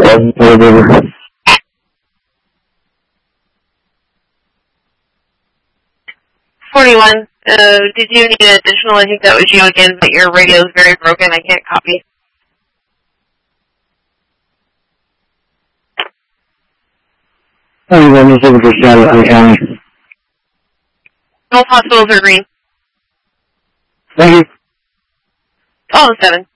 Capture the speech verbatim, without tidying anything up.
whatever. forty-one, uh, did you need an additional? I think that was you again, but your radio is very broken. I can't copy. I'm just looking for status in the county. Both hospitals are green. Thank you. Oh, seven.